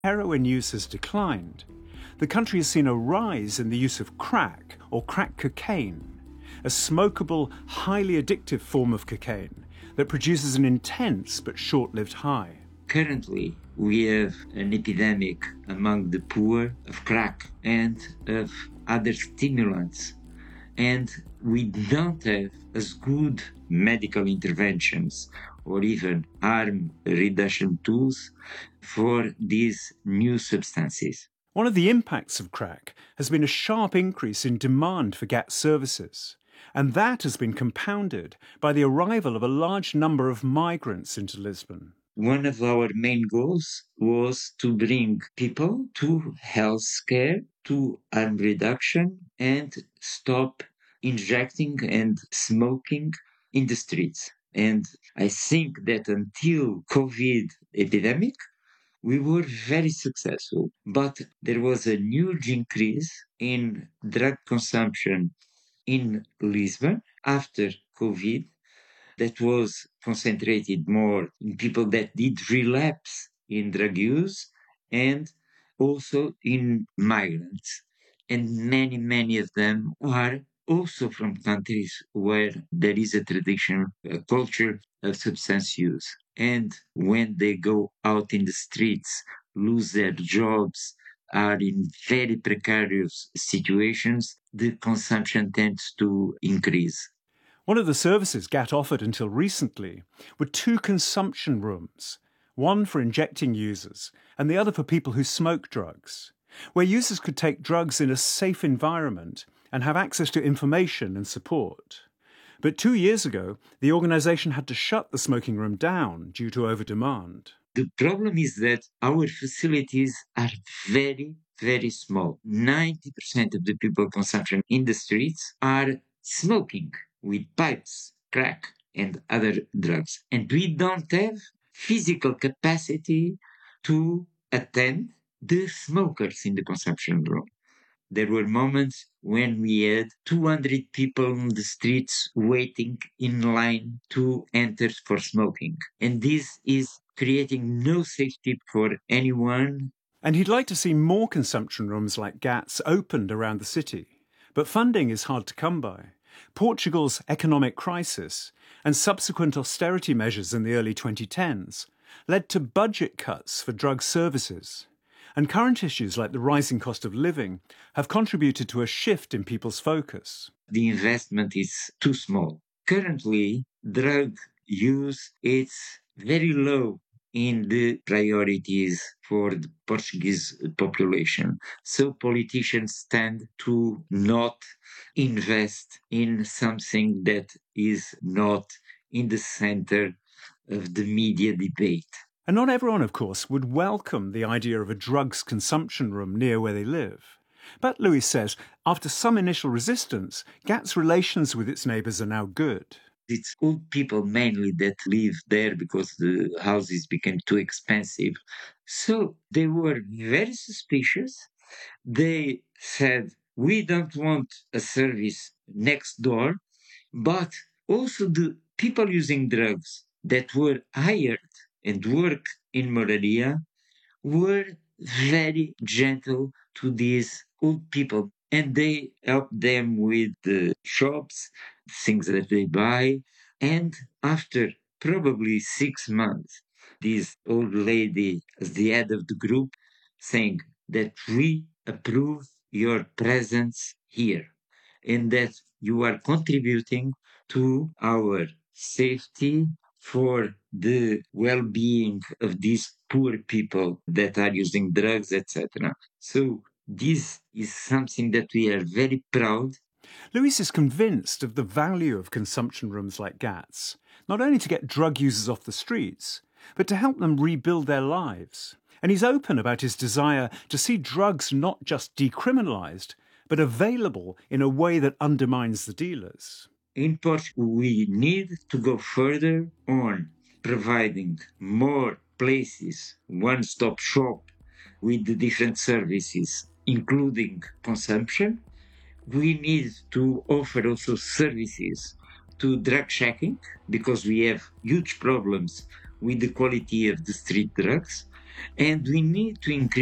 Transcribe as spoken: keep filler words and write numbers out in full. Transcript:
Heroin use has declined, the country has seen a rise in the use of crack or crack cocaine, a smokable, highly addictive form of cocaine that produces an intense but short-lived high. Currently, we have an epidemic among the poor of crack and of other stimulants. And we don't have as good medical interventions or even harm reduction tools for these new substances. One of the impacts of crack has been a sharp increase in demand for G A T services, and that has been compounded by the arrival of a large number of migrants into Lisbon. One of our main goals was to bring people to health care, to harm reduction, and stop injecting and smoking in the streets. And I think that until COVID epidemic, we were very successful. But there was a huge increase in drug consumption in Lisbon after COVID that was concentrated more in people that did relapse in drug use and also in migrants. And many, many of them are also from countries where there is a tradition, a culture of substance use. And when they go out in the streets, lose their jobs, are in very precarious situations, the consumption tends to increase. One of the services G A T offered until recently were two consumption rooms, one for injecting users and the other for people who smoke drugs, where users could take drugs in a safe environment and have access to information and support. But two years ago, the organisation had to shut the smoking room down due to overdemand. The problem is that our facilities are very, very small. ninety percent of the people consumption in the streets are smoking with pipes, crack, and other drugs. And we don't have physical capacity to attend the smokers in the consumption room. There were moments when we had two hundred people on the streets waiting in line to enter for smoking. And this is creating no safety for anyone. And he'd like to see more consumption rooms like G A T's opened around the city. But funding is hard to come by. Portugal's economic crisis and subsequent austerity measures in the early twenty tens led to budget cuts for drug services. And current issues like the rising cost of living have contributed to a shift in people's focus. The investment is too small. Currently, drug use is very low in the priorities for the Portuguese population. So politicians tend to not invest in something that is not in the center of the media debate. And not everyone, of course, would welcome the idea of a drugs consumption room near where they live. But Luis says, after some initial resistance, G A T's relations with its neighbours are now good. It's old people mainly that live there because the houses became too expensive. So they were very suspicious. They said, we don't want a service next door, but also the people using drugs that were hired and work in Moraria were very gentle to these old people. And they helped them with the shops, things that they buy. And after probably six months, this old lady, as the head of the group, saying that we approve your presence here and that you are contributing to our safety for the well-being of these poor people that are using drugs, et cetera. So this is something that we are very proud. Luis is convinced of the value of consumption rooms like G A T's, not only to get drug users off the streets, but to help them rebuild their lives. And he's open about his desire to see drugs not just decriminalised, but available in a way that undermines the dealers. In Portugal, we need to go further on providing more places, one-stop shop with the different services, including consumption. We need to offer also services to drug checking because we have huge problems with the quality of the street drugs. And we need to increase